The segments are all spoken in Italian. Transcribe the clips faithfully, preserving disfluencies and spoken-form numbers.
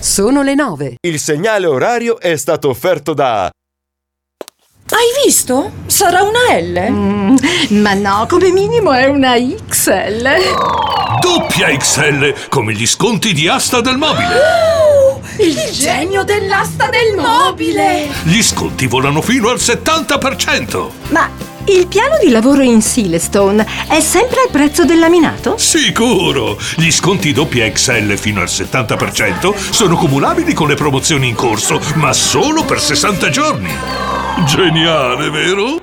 Sono le nove. Il segnale orario è stato offerto da... Hai visto? Sarà una L? Mm, ma no, come minimo è una X L. Doppia X L, come gli sconti di Asta del Mobile. Oh, il, il genio dell'asta del mobile. Gli sconti volano fino al settanta per cento. Ma il piano di lavoro in Silestone è sempre al prezzo del laminato? Sicuro! Gli sconti doppia X L fino al settanta per cento sono cumulabili con le promozioni in corso, ma solo per sessanta giorni. Geniale, vero?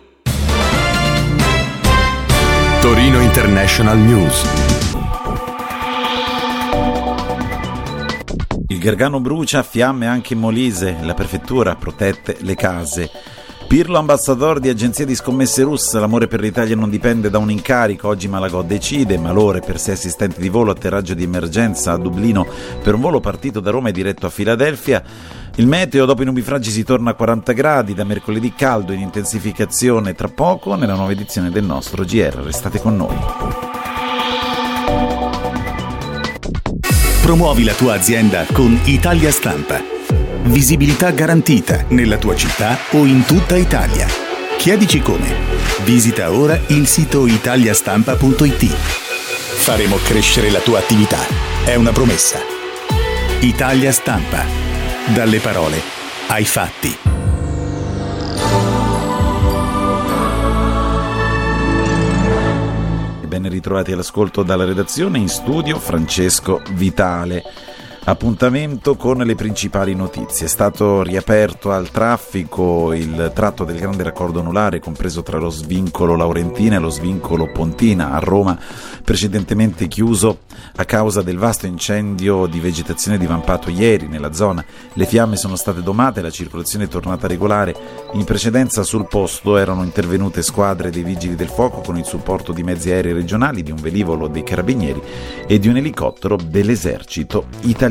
Torino International News. Il Gargano brucia, fiamme anche in Molise, la prefettura protette le case. Pirlo ambassador di agenzia di scommesse russa, l'amore per l'Italia non dipende da un incarico, oggi Malagò decide, malore per sei assistenti di volo, atterraggio di emergenza a Dublino per un volo partito da Roma e diretto a Filadelfia. Il meteo, dopo i nubifragi si torna a quaranta gradi, da mercoledì caldo in intensificazione tra poco nella nuova edizione del nostro G R, restate con noi. Promuovi la tua azienda con Italia Stampa. Visibilità garantita nella tua città o in tutta Italia. Chiedici come. Visita ora il sito italiastampa punto it. Faremo crescere la tua attività. È una promessa. Italia Stampa. Dalle parole ai fatti. Ben ritrovati all'ascolto dalla redazione, in studio Francesco Vitale. Appuntamento con le principali notizie. È stato riaperto al traffico il tratto del grande raccordo anulare compreso tra lo svincolo Laurentina e lo svincolo Pontina a Roma, precedentemente chiuso a causa del vasto incendio di vegetazione divampato ieri nella zona. Le fiamme sono state domate e la circolazione è tornata regolare. In precedenza sul posto erano intervenute squadre dei vigili del fuoco con il supporto di mezzi aerei regionali, di un velivolo dei carabinieri e di un elicottero dell'esercito italiano.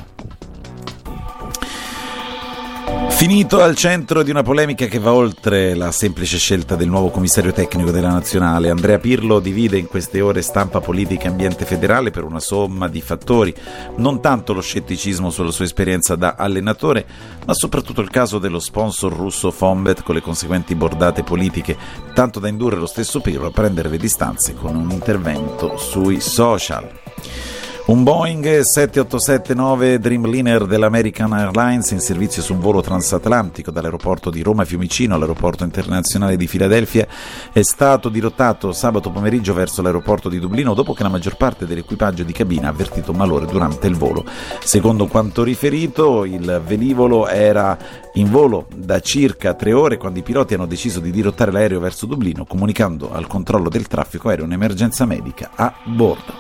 Finito al centro di una polemica che va oltre la semplice scelta del nuovo commissario tecnico della nazionale, Andrea Pirlo divide in queste ore stampa, politica e ambiente federale per una somma di fattori, non tanto lo scetticismo sulla sua esperienza da allenatore, ma soprattutto il caso dello sponsor russo Fonbet con le conseguenti bordate politiche, tanto da indurre lo stesso Pirlo a prendere le distanze con un intervento sui social. Un Boeing sette otto sette nove Dreamliner dell'American Airlines in servizio su un volo transatlantico dall'aeroporto di Roma Fiumicino all'aeroporto internazionale di Filadelfia è stato dirottato sabato pomeriggio verso l'aeroporto di Dublino dopo che la maggior parte dell'equipaggio di cabina ha avvertito malore durante il volo. Secondo quanto riferito, il velivolo era in volo da circa tre ore quando i piloti hanno deciso di dirottare l'aereo verso Dublino, comunicando al controllo del traffico aereo un'emergenza medica a bordo.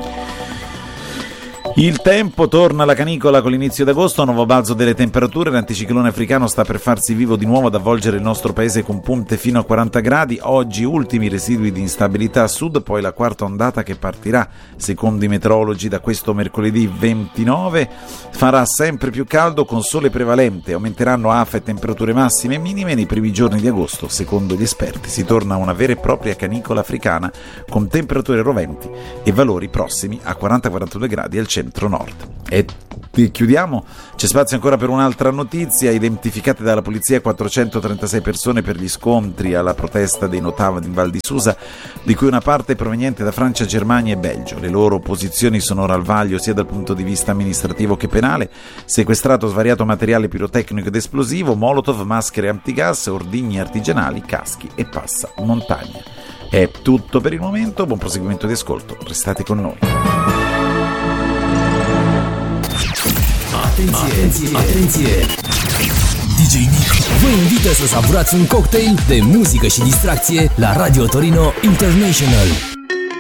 Il tempo, torna alla canicola con l'inizio d'agosto, nuovo balzo delle temperature, l'anticiclone africano sta per farsi vivo di nuovo ad avvolgere il nostro paese con punte fino a quaranta gradi, oggi ultimi residui di instabilità a sud, poi la quarta ondata che partirà, secondo i meteorologi, da questo mercoledì ventinove, farà sempre più caldo con sole prevalente, aumenteranno afa e temperature massime e minime nei primi giorni di agosto, secondo gli esperti si torna a una vera e propria canicola africana con temperature roventi e valori prossimi a quaranta quarantadue gradi al centro centro-nord. E chiudiamo, c'è spazio ancora per un'altra notizia. Identificate dalla polizia quattrocentotrentasei persone per gli scontri alla protesta dei Notav in Val di Susa, di cui una parte proveniente da Francia, Germania e Belgio. Le loro posizioni sono ora al vaglio sia dal punto di vista amministrativo che penale. Sequestrato svariato materiale pirotecnico ed esplosivo, molotov, maschere antigas, ordigni artigianali, caschi e passamontagna. È tutto per il momento, buon proseguimento di ascolto, restate con noi. Atenție, atenție! D J Nick vă invită să savurați un cocktail de muzică și distracție la Radio Torino International.